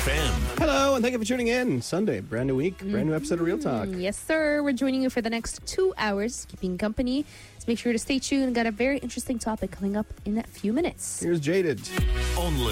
FM. Hello, and thank you for tuning in. Sunday, brand new week, brand new episode of Real Talk. Yes, sir. We're joining you for the next 2 hours, keeping company. So make sure to stay tuned. Got a very interesting topic coming up in a few minutes. Here's Jaded. Only